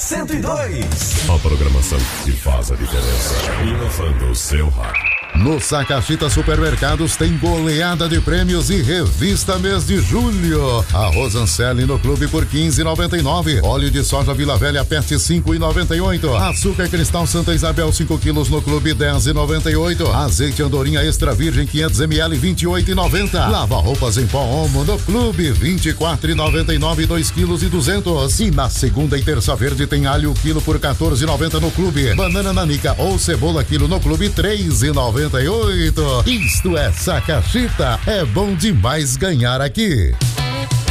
102. A programação que faz a diferença. Inovando o seu rádio. No Sacachita Supermercados tem goleada de prêmios e revista mês de julho. Arroz Anselli no clube por 15,99. Óleo de soja Vila Velha Pet 5,98. Açúcar Cristal Santa Isabel 5 quilos no clube 10,98. Azeite Andorinha Extra Virgem 500 ml 28,90. Lava roupas em pó Omo no clube 24,99 2 quilos e 200. E na segunda e terça verde tem alho quilo por 14,90 no clube. Banana nanica ou cebola quilo no clube 3,98. Isto é Sacachita, é bom demais ganhar aqui.